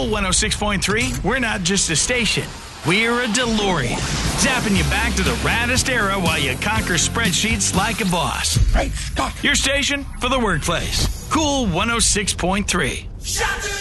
Cool 106.3, we're not just a station. We're a DeLorean, zapping you back to the raddest era while you conquer spreadsheets like a boss. Hey, Scott! Your station for the workplace. Cool 106.3.